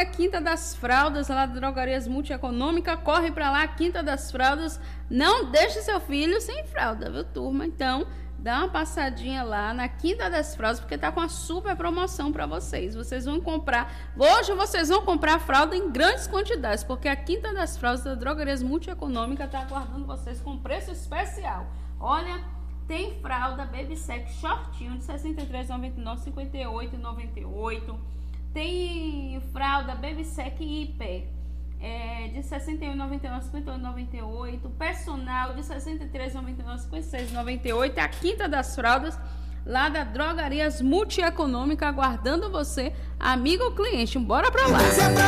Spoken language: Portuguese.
a Quinta das Fraldas, lá da Drogarias Multieconômica. Corre para lá, Quinta das Fraldas. Não deixe seu filho sem fralda, viu, turma? Então, dá uma passadinha lá na Quinta das Fraldas, porque tá com uma super promoção para vocês. Vocês vão comprar... Hoje vocês vão comprar fralda em grandes quantidades, porque a Quinta das Fraldas da Drogarias Multieconômica tá aguardando vocês com preço especial. Olha, tem fralda Baby Sec shortinho de R$ 63,99, R$ 58,98. Tem fralda Baby Sec hiper de R$ 61,99, R$ 58,98. Personal de R$ 63,99, R$ 56,98. A Quinta das Fraldas, lá da Drogarias Multieconômica, aguardando você, amigo cliente. Bora pra lá!